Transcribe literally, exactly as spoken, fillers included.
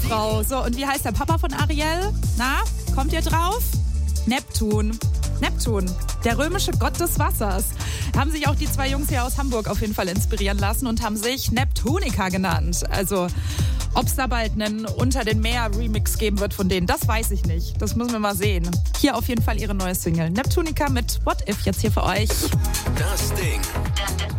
Frau. So, und wie heißt der Papa von Ariel? Na, kommt ihr drauf? Neptun. Neptun, der römische Gott des Wassers. Haben sich auch die zwei Jungs hier aus Hamburg auf jeden Fall inspirieren lassen und haben sich Neptunica genannt. Also, ob es da bald einen Unter den Meer-Remix geben wird von denen, das weiß ich nicht. Das müssen wir mal sehen. Hier auf jeden Fall ihre neue Single. Neptunica mit What If jetzt hier für euch. Das Ding.